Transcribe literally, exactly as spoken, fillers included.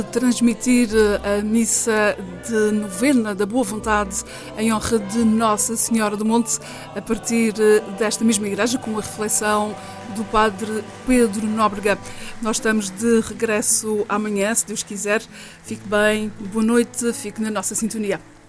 Transmitir a missa de novena da Boa Vontade em honra de Nossa Senhora do Monte a partir desta mesma igreja, com a reflexão do Padre Pedro Nóbrega. Nós estamos de regresso amanhã, se Deus quiser. Fique bem, boa noite, fique na nossa sintonia.